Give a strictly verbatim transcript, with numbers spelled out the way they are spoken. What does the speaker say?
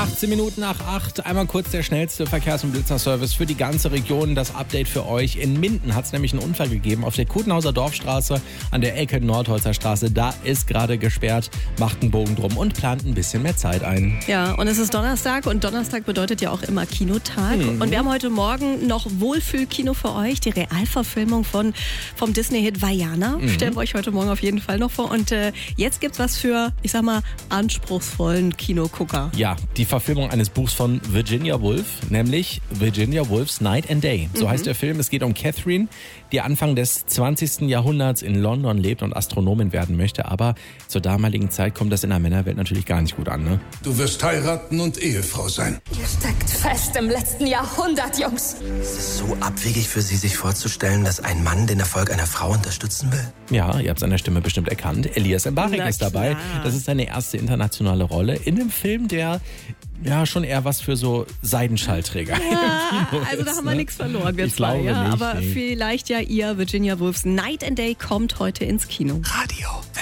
achtzehn Minuten nach acht. Einmal kurz der schnellste Verkehrs- und Blitzerservice für die ganze Region. Das Update für euch. In Minden hat es nämlich einen Unfall gegeben auf der Kutenhauser Dorfstraße an der Ecke Nordholzer Straße. Da ist gerade gesperrt. Macht einen Bogen drum und plant ein bisschen mehr Zeit ein. Ja, und es ist Donnerstag und Donnerstag bedeutet ja auch immer Kinotag. Mhm. Und wir haben heute Morgen noch Wohlfühlkino für euch. Die Realverfilmung von, vom Disney-Hit Vaiana. Mhm. Stellen wir euch heute Morgen auf jeden Fall noch vor. Und äh, jetzt gibt's was für, ich sag mal, anspruchsvollen Kinogucker. Ja, die Verfilmung eines Buchs von Virginia Woolf, nämlich Virginia Woolf's Night and Day. So mhm. heißt der Film. Es geht um Catherine, die Anfang des zwanzigsten Jahrhunderts in London lebt und Astronomin werden möchte. Aber zur damaligen Zeit kommt das in der Männerwelt natürlich gar nicht gut an, ne? Du wirst heiraten und Ehefrau sein. Ihr steckt fest im letzten Jahrhundert, Jungs. Ist es so abwegig für Sie, sich vorzustellen, dass ein Mann den Erfolg einer Frau unterstützen will? Ja, ihr habt seine Stimme bestimmt erkannt. Elias Mbarek ist dabei. Das ist seine erste internationale Rolle in einem Film, der ja schon eher was für so Seidenschallträger ja, im Kino also ist, da haben wir ne? nichts verloren, wir ich zwei. Glaube ja, nicht, aber nee. vielleicht ja ihr, Virginia Woolf's Night and Day kommt heute ins Kino. Radio.